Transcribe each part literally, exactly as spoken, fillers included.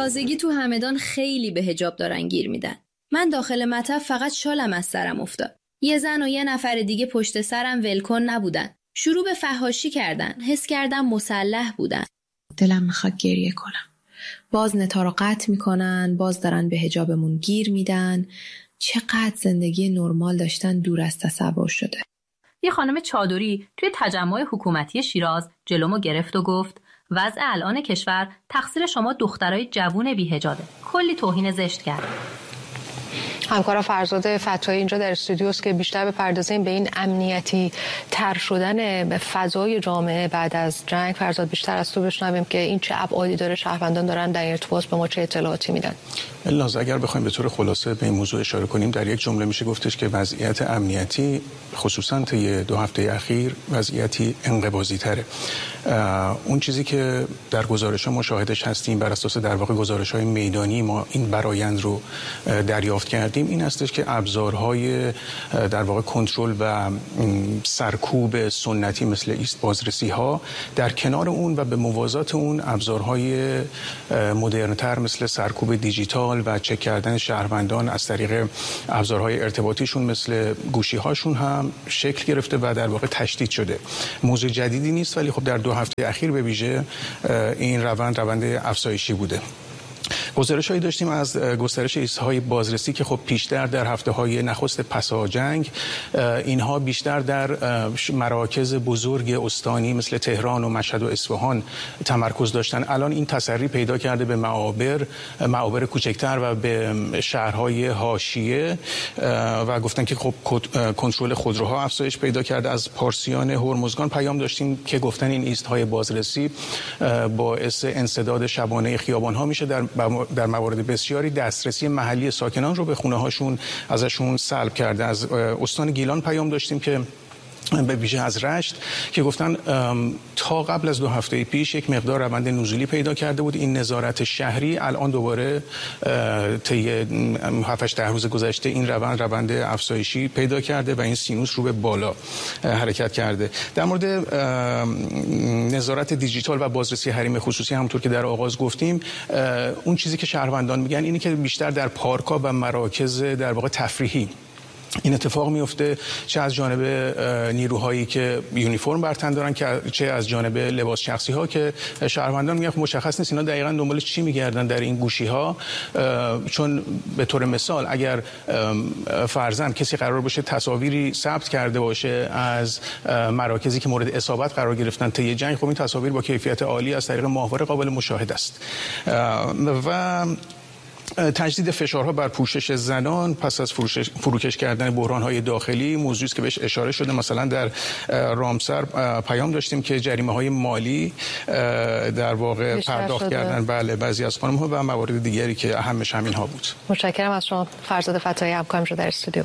تازگی تو همدان خیلی به حجاب دارن گیر میدن. من داخل مطب فقط شالم از سرم افتاد. یه زن و یه نفر دیگه پشت سرم ولکن نبودن. شروع به فحاشی کردن. حس کردم مسلح بودن. دلم میخواد گریه کنم. باز نتا رو قطع میکنن، باز دارن به حجابمون گیر میدن. چقدر زندگی نرمال داشتن دور از تصور شده. یه خانم چادری توی تجمع حکومتی شیراز جلومو گرفت و گفت وضع الان کشور تقصیر شما دخترای جوون بی حجابه. کلی توهین زشت کرد. همکارم فرزاد فتایی اینجا در استودیوست که بیشتر بپردازیم به این امنیتی تر شدن فضای جامعه بعد از جنگ. فرزاد بیشتر از تو بشنویم که این چه ابعادی داره، شهروندان دارن در ارتباط به ما چه اطلاعاتی میدن. الناز اگر بخوایم به طور خلاصه به این موضوع اشاره کنیم، در یک جمله میشه گفتش که وضعیت امنیتی خصوصا طی دو هفته اخیر وضعیتی انقباضی تره. اون چیزی که در گزارش‌ها مشاهدش هستیم بر اساس در واقع گزارش‌های میدانی ما این برآیند رو دریافت کردیم این هستش که ابزارهای در واقع کنترل و سرکوب سنتی مثل ایست بازرسی‌ها در کنار اون و به موازات اون ابزارهای مدرن‌تر مثل سرکوب دیجیتال و چک کردن شهروندان از طریق ابزارهای ارتباطیشون مثل گوشی‌هاشون هم شکل گرفته و در واقع تشدید شده. موضوع جدیدی نیست، ولی خب در دو هفته اخیر به ویژه این روند روند افزایشی بوده. گزارش‌هایی داشتیم از گسترش ایست‌های بازرسی که خب پیشتر در هفته‌های نخست پس از جنگ اینها بیشتر در مراکز بزرگ استانی مثل تهران و مشهد و اصفهان تمرکز داشتن. الان این تسری پیدا کرده به معابر معابر کوچکتر و به شهرهای حاشیه و گفتن که خب کنترل خودروها افزایش پیدا کرده. از پارسیان هرمزگان پیام داشتیم که گفتن این ایست‌های بازرسی باعث انسداد شبانه خیابان‌ها میشه. در در موارد بسیاری دسترسی محلی ساکنان رو به خونه هاشون ازشون سلب کرده. از استان گیلان پیام داشتیم که به ویژه از رشت که گفتن تا قبل از دو هفته پیش یک مقدار روند نزولی پیدا کرده بود. این نظارت شهری الان دوباره طی هفت ده روز گذشته این روند روند افزایشی پیدا کرده و این سینوس رو به بالا حرکت کرده. در مورد نظارت دیجیتال و بازرسی حریم خصوصی همونطور که در آغاز گفتیم، اون چیزی که شهروندان میگن اینه که بیشتر در پارک‌ها و مراکز در واقع تفریحی این اتفاق میفته، چه از جانب نیروهایی که یونیفرم بر تن دارن که چه از جانب لباس شخصی ها که شهروندان میگن مشخص نیست اینا دقیقاً دنبال چی میگردن در این گوشی ها. چون به طور مثال اگر فرضاً کسی قرار باشه تصاویری ثبت کرده باشه از مراکزی که مورد اصابت قرار گرفتن طی جنگ، خب این تصاویر با کیفیت عالی از طریق ماهواره قابل مشاهده است. و تجدید فشارها بر پوشش زنان پس از فروکش کردن بحران‌های داخلی موضوعی است که بهش اشاره شده. مثلا در رامسر پیام داشتیم که جریمه‌های مالی در واقع پرداخت کردن بله بعضی از خانم‌ها و موارد دیگری که اهمش همین‌ها بود. متشکرم از شما فرزاد فتایی، همکارم شده در استودیو.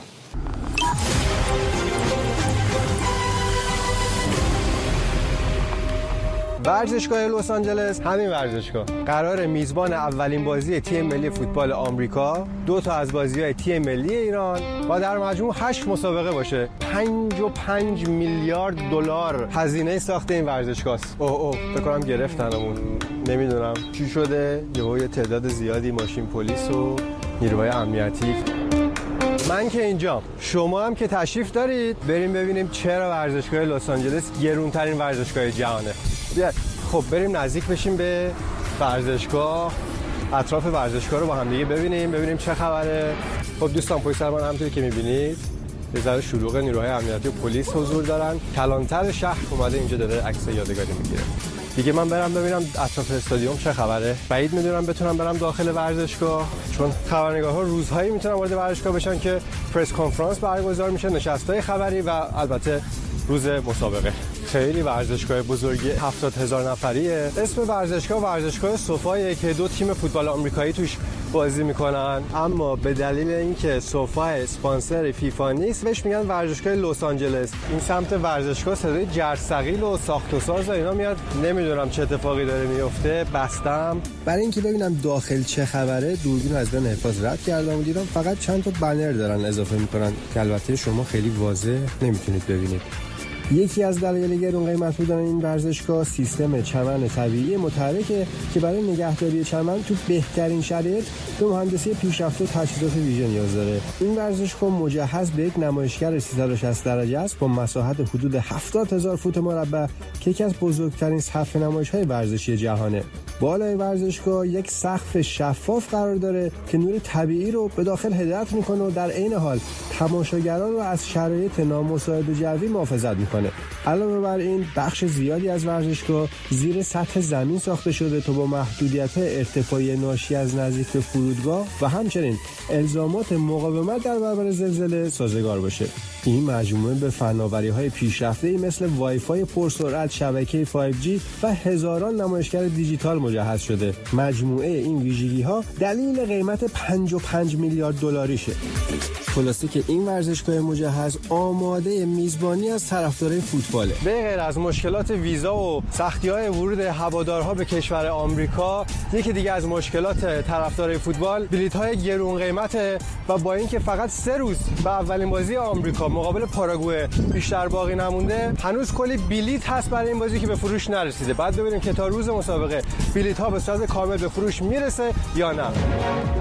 ورزشگاه لس آنجلس، همین ورزشگاه قرار میزبان اولین بازی تیم ملی فوتبال آمریکا، دو تا از بازی‌های تیم ملی ایران و در مجموع هشت مسابقه باشه. پنج و پنج میلیارد دلار هزینه ساخت این ورزشگاه است. اوه اوه فکر کنم گرفتنمون، نمیدونم چی شده، یهو تعداد زیادی ماشین پلیس و نیروهای امنیتی. من که اینجا، شما هم که تشریف دارید، بریم ببینیم چرا ورزشگاه لس آنجلس گرونترین ورزشگاه جهانه. بیا خب بریم نزدیک بشیم به ورزشگاه، اطراف ورزشگاه رو با هم دیگه ببینیم ببینیم چه خبره. خب دوستان پشت سر من همونطوری که می‌بینید یه ذره شلوغ، نیروهای امنیتی و پلیس حضور دارن. کلانتر شهر اومده اینجا داره عکس یادگاری میگیره. دیگه من برم ببینم اطراف استادیوم چه خبره. بعید میدونم بتونم برم داخل ورزشگاه، چون خبرنگارها روزهایی میتونن وارد ورزشگاه بشن که پرس کنفرانس برگزار میشه، نشستای خبری و البته روز مسابقه. خیلی ورزشگاه بزرگی، هفتاد هزار نفریه. اسم ورزشگاه ورزشگاه سوفایه که دو تیم فوتبال آمریکایی توش بازی میکنن، اما به دلیل اینکه سوفا اسپانسر فیفا نیست بهش میگن ورزشگاه لس آنجلس. این سمت ورزشگاه صدای جرثقیل و ساخت و ساز و اینا میاد، نمیدونم چه اتفاقی داره میفته. بستم برای اینکه ببینم داخل چه خبره، دوربین از بین حفاظ رد کردم و دیدم فقط چند تا بنر دارن اضافه میکنن که البته شما خیلی واضح نمیتونید ببینید. یکی از دلایل گران قیمت بودن این ورزشگاه سیستم چمن طبیعی متحرکه که برای نگهداری چمن تو بهترین شرایط به مهندسی پیشرفته و تجهیزات ویژه نیاز داره. این ورزشگاه مجهز به یک نمایشگر سیصد و شصت درجه است با مساحت حدود هفتاد هزار فوت مربع که یکی از بزرگترین صف نمایش‌های ورزشی جهانه. بالای ورزشگاه یک سقف شفاف قرار داره که نور طبیعی رو به داخل هدایت میکنه و در عین حال تماشاگران رو از شرایط نامساعد جوی محافظت میکنه. علاوه بر این بخش زیادی از ورزشگاه زیر سطح زمین ساخته شده تا با محدودیت‌های ارتفاعی ناشی از نزدیک به فرودگاه و همچنین الزامات مقاومت در برابر زلزله سازگار باشه. این مجموعه به فناوری‌های پیشرفته‌ای مثل وایفای پرسرعت، شبکه فایو جی و هزاران نمایشگر دیجیتال مجهز شده. مجموعه این ویژگی‌ها دلیل قیمت پنجاه و پنج میلیارد دلاریشه. خلاصه که این ورزشگاه مجهز آماده میزبانی از طرفدارای فوتباله. به غیر از مشکلات ویزا و سختی‌های ورود هوادارها به کشور آمریکا، یکی دیگه از مشکلات طرفدارای فوتبال بلیط‌های گران قیمته و با اینکه فقط سه روز به اولین بازی آمریکا مقابل پاراگوئه بیشتر باقی نمونده، هنوز کلی بلیط هست برای این بازی که به فروش نرسیده. بعد ببینیم که تا روز مسابقه بلیط‌ها به صورت کامل به فروش میرسه یا نه.